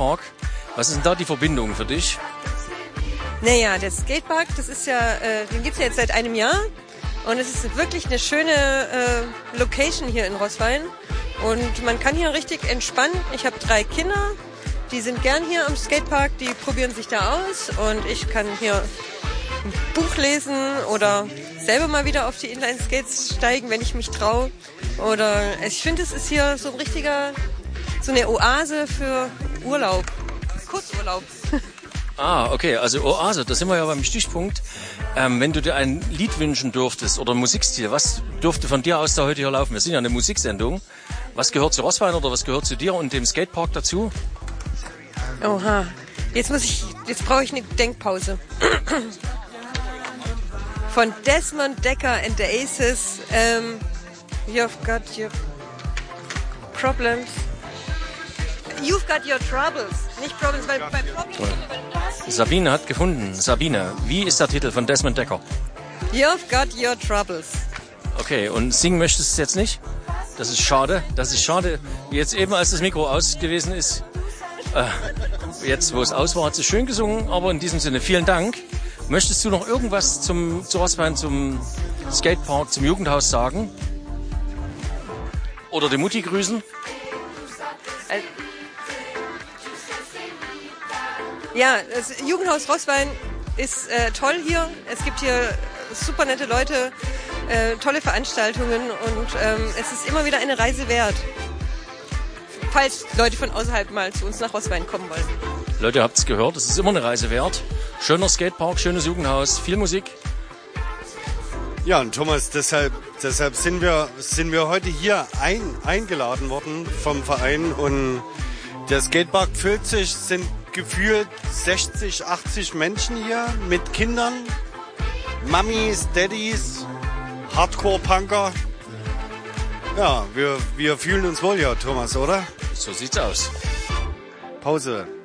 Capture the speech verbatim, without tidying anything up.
Skatepark. Was ist denn da die Verbindung für dich? Naja, der Skatepark, das ist ja, äh, den gibt's ja jetzt seit einem Jahr. Und es ist wirklich eine schöne äh, Location hier in Roßwein. Und man kann hier richtig entspannen. Ich habe drei Kinder, die sind gern hier am Skatepark, die probieren sich da aus. Und ich kann hier ein Buch lesen oder selber mal wieder auf die Inline-Skates steigen, wenn ich mich traue. Oder ich finde, es ist hier so ein richtiger, so eine Oase für Urlaub, Kurzurlaub. Ah, okay, also Oase, da sind wir ja beim Stichpunkt. Ähm, wenn du dir ein Lied wünschen dürftest oder einen Musikstil, was dürfte von dir aus da heute hier laufen? Wir sind ja eine Musiksendung. Was gehört zu Roßwein oder was gehört zu dir und dem Skatepark dazu? Oha, jetzt muss ich, jetzt brauche ich eine Denkpause. Von Desmond Dekker and the Aces, ähm, You've got your problems. You've got your troubles. Nicht Problems, weil bei Problems... Sabine hat gefunden. Sabine, wie ist der Titel von Desmond Dekker? You've got your troubles. Okay, und singen möchtest du es jetzt nicht? Das ist schade. Das ist schade. Jetzt eben, als das Mikro aus gewesen ist, äh, jetzt, wo es aus war, hat sie schön gesungen. Aber in diesem Sinne, vielen Dank. Möchtest du noch irgendwas zum, zu Roßwein, zum Skatepark, zum Jugendhaus sagen? Oder die Mutti grüßen? Also, ja, das Jugendhaus Roßwein ist äh, toll hier. Es gibt hier super nette Leute, äh, tolle Veranstaltungen und ähm, es ist immer wieder eine Reise wert, falls Leute von außerhalb mal zu uns nach Roßwein kommen wollen. Leute, ihr habt es gehört, es ist immer eine Reise wert. Schöner Skatepark, schönes Jugendhaus, viel Musik. Ja, und Thomas, deshalb, deshalb sind wir, sind wir heute hier ein, eingeladen worden vom Verein und der Skatepark füllt sich, sind gefühlt sechzig, achtzig Menschen hier mit Kindern, Mamis, Daddys, Hardcore-Punker. Ja, wir, wir fühlen uns wohl hier, Thomas, oder? So sieht's aus. Pause.